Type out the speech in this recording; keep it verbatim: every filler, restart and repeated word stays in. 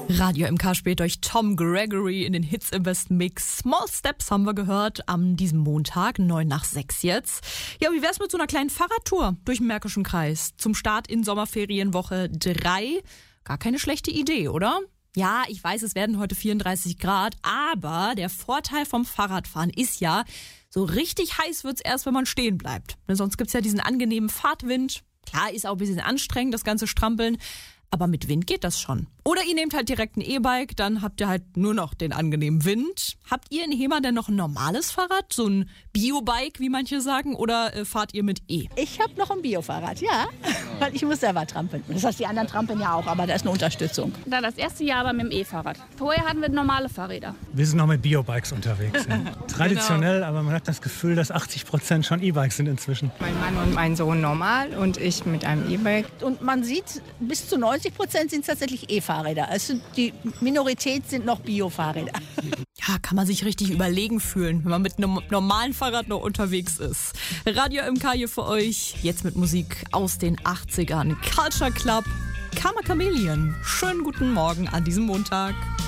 Radio M K spielt euch Tom Gregory in den Hits im Besten Mix. Small Steps haben wir gehört am diesem Montag, neun nach sechs jetzt. Ja, wie wär's mit so einer kleinen Fahrradtour durch den Märkischen Kreis? Zum Start in Sommerferienwoche drei. Gar keine schlechte Idee, oder? Ja, ich weiß, es werden heute vierunddreißig Grad, aber der Vorteil vom Fahrradfahren ist ja, so richtig heiß wird's erst, wenn man stehen bleibt. Sonst gibt's ja diesen angenehmen Fahrtwind. Klar, ist auch ein bisschen anstrengend, das ganze Strampeln. Aber mit Wind geht das schon. Oder ihr nehmt halt direkt ein E-Bike, dann habt ihr halt nur noch den angenehmen Wind. Habt ihr in Hemer denn noch ein normales Fahrrad? So ein Bio-Bike, wie manche sagen? Oder äh, fahrt ihr mit E? Ich habe noch ein Bio-Fahrrad, ja. Weil ich muss selber trampeln. Das heißt, die anderen trampeln ja auch, aber da ist eine Unterstützung. Da das erste Jahr aber mit dem E-Fahrrad. Vorher hatten wir normale Fahrräder. Wir sind noch mit Bio-Bikes unterwegs. Ja. Traditionell, aber man hat das Gefühl, dass achtzig Prozent schon E-Bikes sind inzwischen. Mein Mann und mein Sohn normal und ich mit einem E-Bike. Und man sieht, bis zu neunzig Prozent sind es tatsächlich E-Fahrräder. Also die Minorität sind noch Bio-Fahrräder. Ja, kann man sich richtig überlegen fühlen, wenn man mit einem normalen Fahrrad noch unterwegs ist. Radio M K hier für euch, jetzt mit Musik aus den achtzigern. Culture Club, Karma Chameleon. Schönen guten Morgen an diesem Montag.